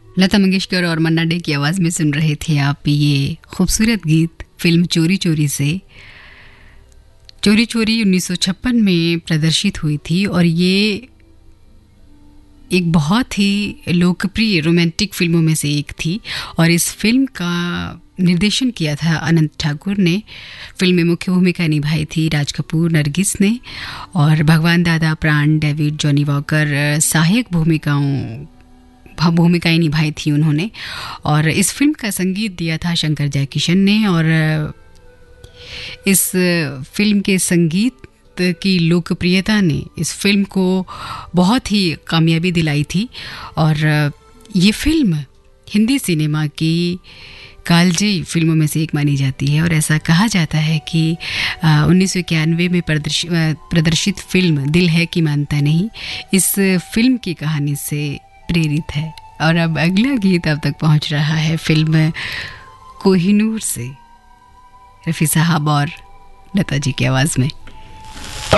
लता मंगेशकर और मन्ना डे की आवाज़ में सुन रहे थे आप ये खूबसूरत गीत फिल्म चोरी चोरी से। चोरी चोरी 1956 में प्रदर्शित हुई थी और ये एक बहुत ही लोकप्रिय रोमांटिक फिल्मों में से एक थी और इस फिल्म का निर्देशन किया था अनंत ठाकुर ने। फिल्म में मुख्य भूमिका निभाई थी राज कपूर, नरगिस ने, और भगवान दादा, प्राण, डेविड, जॉनी वॉकर सहायक भूमिकाएं निभाई थी उन्होंने। और इस फिल्म का संगीत दिया था शंकर जयकिशन ने और इस फिल्म के संगीत की लोकप्रियता ने इस फिल्म को बहुत ही कामयाबी दिलाई थी और ये फिल्म हिंदी सिनेमा की कालजयी फिल्मों में से एक मानी जाती है। और ऐसा कहा जाता है कि 1991 में प्रदर्शित फिल्म दिल है कि मानता नहीं इस फिल्म की कहानी से प्रेरित है। और अब अगला गीत अब तक पहुंच रहा है फिल्म कोहिनूर से, रफ़ी साहब और लता जी की आवाज़ में।